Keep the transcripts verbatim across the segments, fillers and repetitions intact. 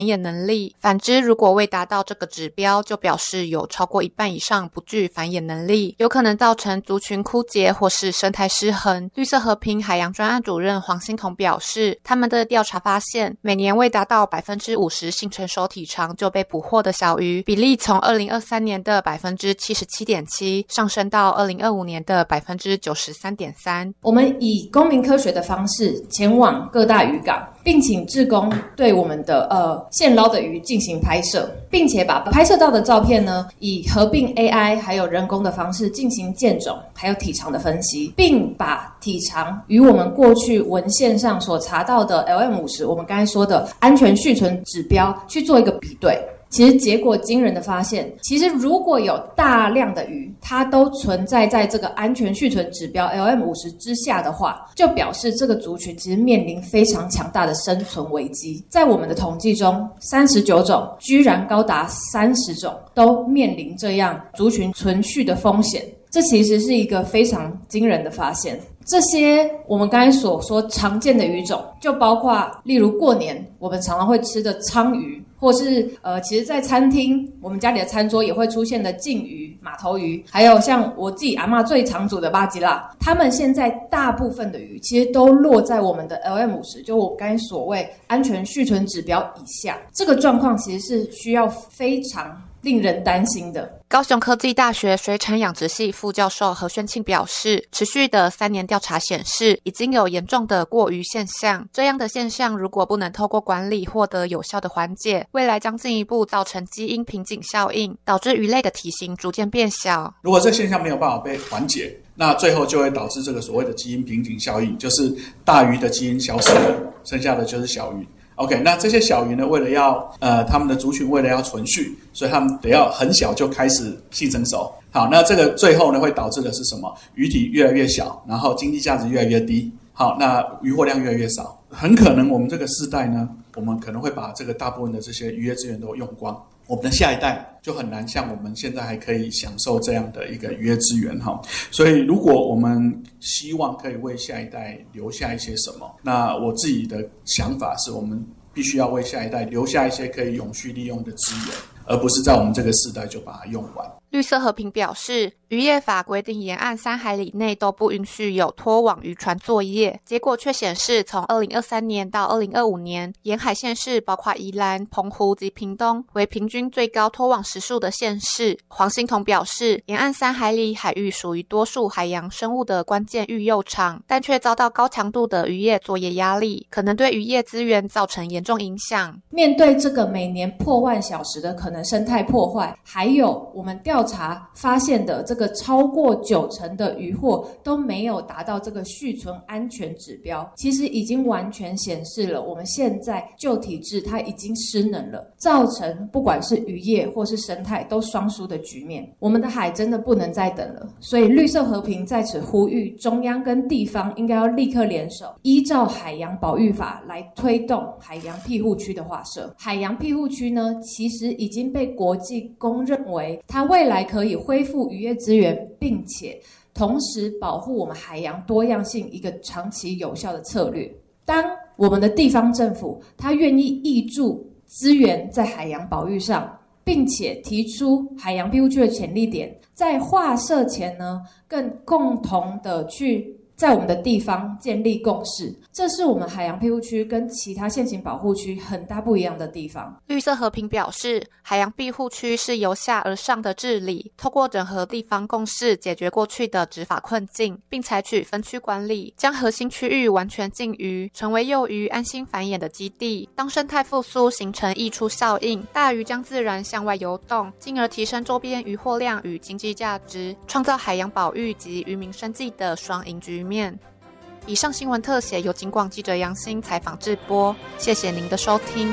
衍能力。反之，如果未达到这个指标，就表示有超过一半以上不具繁衍能力，有可能造成族群枯竭或是生态失衡。绿色和平海洋专案主任黄欣彤表示，他们的调查发现，每年未达到 百分之五十 性成熟体长就被捕获的小鱼，比例从二零二三年的 百分之七十七点七 上升到二零二五年的 百分之九十三点三。 我们以公民科学的方式前往各大渔港，并请志工对我们的呃现捞的鱼进行拍摄，并且把拍摄到的照片呢，以合并 A I 还有人工的方式进行建种还有体长的分析，并把体长与我们过去文献上所查到的 L M 五十 我们刚才说的安全续存指标去做一个比对。其实结果惊人的发现，其实如果有大量的鱼它都存在在这个安全续存指标 L M 五十 之下的话，就表示这个族群其实面临非常强大的生存危机。在我们的统计中，三十九种居然高达三十种都面临这样族群存续的风险，这其实是一个非常惊人的发现。这些我们刚才所说常见的鱼种，就包括例如过年我们常常会吃的鲳鱼，或是呃，其实在餐厅我们家里的餐桌也会出现的鲫鱼、马头鱼，还有像我自己阿嬷最常煮的巴吉辣，他们现在大部分的鱼其实都落在我们的 L M 五十， 就我刚才所谓安全续存指标以下。这个状况其实是需要非常令人担心的。 高雄科技大学水产养殖系副教授何宣庆表示，持续的三年调查显示，已经有严重的过渔现象。这样的现象如果不能透过管理获得有效的缓解，未来将进一步造成基因瓶颈效应，导致鱼类的体型逐渐变小。 如果这个现象没有办法被缓解，那最后就会导致这个所谓的基因瓶颈效应，就是大鱼的基因消失了，剩下的就是小鱼。OK， 那这些小鱼呢，为了要呃他们的族群为了要存续，所以他们得要很小就开始性成熟。好，那这个最后呢会导致的是什么？鱼体越来越小，然后经济价值越来越低。好，那渔获量越来越少，很可能我们这个世代呢，我们可能会把这个大部分的这些渔业资源都用光，我们的下一代就很难像我们现在还可以享受这样的一个渔业资源哈。所以如果我们希望可以为下一代留下一些什么，那我自己的想法是我们必须要为下一代留下一些可以永续利用的资源，而不是在我们这个世代就把它用完。 绿色和平表示，渔业法规定沿岸三海里内都不允许有拖网渔船作业，结果却显示从二零二三年到二零二五年，沿海县市包括宜兰、澎湖及屏东为平均最高拖网时数的县市。黄欣彤表示，沿岸三海里海域属于多数海洋生物的关键育幼场，但却遭到高强度的渔业作业压力，可能对渔业资源造成严重影响。 面对这个每年破万小时的可能生态破坏，还有我们调查发现的这个超过九成的渔获都没有达到这个续存安全指标，其实已经完全显示了我们现在旧体制它已经失能了，造成不管是渔业或是生态都双输的局面。我们的海真的不能再等了，所以绿色和平在此呼吁中央跟地方应该要立刻联手，依照海洋保育法来推动海洋庇护区的划设。海洋庇护区呢，其实已经被国际公认为它未来可以恢复渔业资源，并且同时保护我们海洋多样性一个长期有效的策略。当我们的地方政府它愿意挹注资源在海洋保育上，并且提出海洋庇护区的潜力点，在划设前呢，更共同的去在我们的地方建立共识，这是我们海洋庇护区跟其他现行保护区很大不一样的地方。 绿色和平表示，海洋庇护区是由下而上的治理，透过整合地方共识解决过去的执法困境，并采取分区管理，将核心区域完全禁渔，成为幼鱼安心繁衍的基地。当生态复苏形成溢出效应，大鱼将自然向外游动，进而提升周边渔获量与经济价值，创造海洋保育及渔民生计的双赢局面。以上新闻特写由警广记者杨欣采访制播，谢谢您的收听。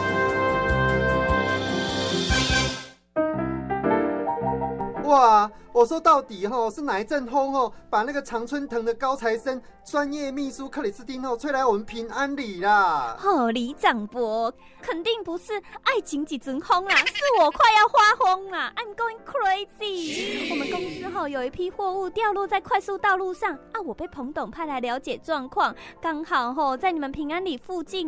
哇， 我说到底吼是哪一阵风吼，把那个常春藤的高材生专业秘书克里斯汀吼吹来我们平安里啦？ 哦，李长博，肯定不是爱情几阵风啦，是我快要发疯啦 ！I'm going crazy。我们公司吼有一批货物掉落在快速道路上啊，我被彭董派来了解状况，刚好吼在你们平安里附近。